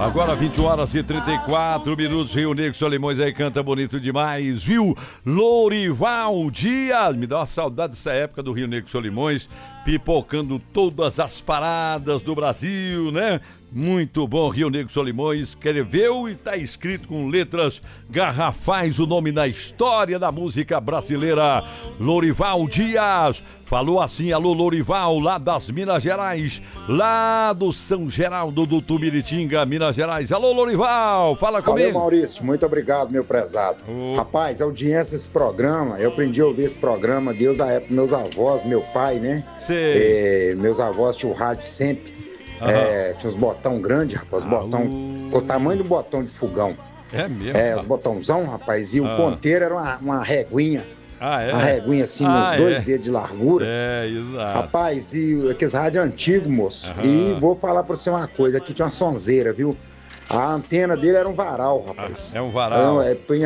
Agora 21 horas e 34 minutos, Rio Negro Solimões aí canta bonito demais, viu? Lourival Dias, me dá uma saudade dessa época do Rio Negro Solimões, pipocando todas as paradas do Brasil, né? Muito bom, Rio Negro Solimões escreveu e tá escrito com letras garrafais o nome na história da música brasileira. Lourival Dias falou assim: alô Lourival, lá das Minas Gerais, lá do São Geraldo do Tumiritinga, Minas Gerais. Alô Lourival, fala comigo. Valeu, Maurício, muito obrigado, meu prezado. Rapaz, a audiência desse programa, eu aprendi a ouvir esse programa desde a época dos meus avós, meu pai, né? Meus avós tinham o rádio sempre. Tinha uns botão grandes, rapaz, botão, o tamanho do botão de fogão. É mesmo? Os botãozão, rapaz, e o ponteiro era uma reguinha. Uma reguinha assim, uns 2 dedos de largura. Exato. Rapaz, e aqueles rádios antigos, moço. E vou falar pra você uma coisa, aqui tinha uma sonzeira, viu? A antena dele era um varal, rapaz. É um varal. Punha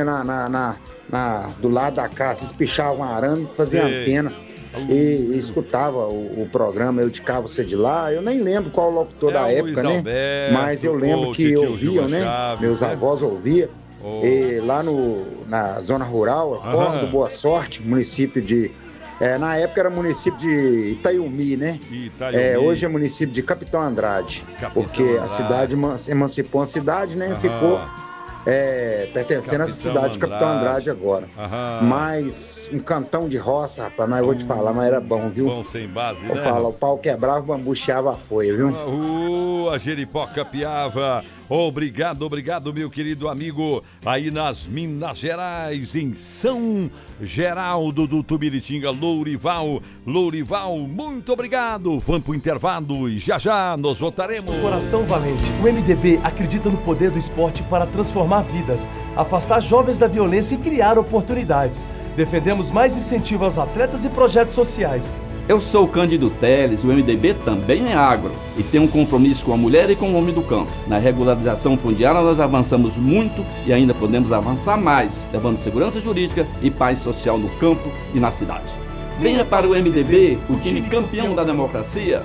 do lado da casa, espichava um arame e fazia antena. E escutava o programa, eu de cá, você de lá. Eu nem lembro qual o locutor da época, né? Alberto, mas eu lembro que ouviam, né? Chaves, meus avós ouviam. E lá na zona rural, Porto do Boa Sorte, município de... na época era município de Itaiumi, né? Hoje é município de Capitão Andrade. Porque a cidade emancipou a cidade, né? Ficou... pertencendo a essa cidade de Capitão Andrade agora. Mas um cantão de roça, rapaz, mas eu vou te falar, mas era bom, viu? Bom sem base, eu né? falo, o pau quebrava, o bambu chiava a folha, viu? A Jeripoca piava. Obrigado, meu querido amigo. Aí nas Minas Gerais, em São Geraldo do Tumiritinga, Lourival, muito obrigado. Vamos pro intervalo e já nós voltaremos. Coração valente, o MDB acredita no poder do esporte para transformar vidas, afastar jovens da violência e criar oportunidades. Defendemos mais incentivo aos atletas e projetos sociais. Eu sou o Cândido Teles, o MDB também é agro e tem um compromisso com a mulher e com o homem do campo. Na regularização fundiária nós avançamos muito e ainda podemos avançar mais, levando segurança jurídica e paz social no campo e na cidade. Venha para o MDB, o time campeão da democracia.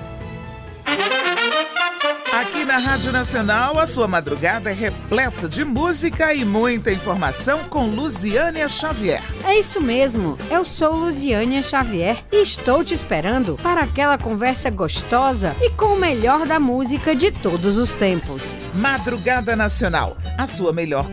Aqui na Rádio Nacional, a sua madrugada é repleta de música e muita informação com Luziânia Xavier. É isso mesmo, eu sou Luziânia Xavier e estou te esperando para aquela conversa gostosa e com o melhor da música de todos os tempos. Madrugada Nacional, a sua melhor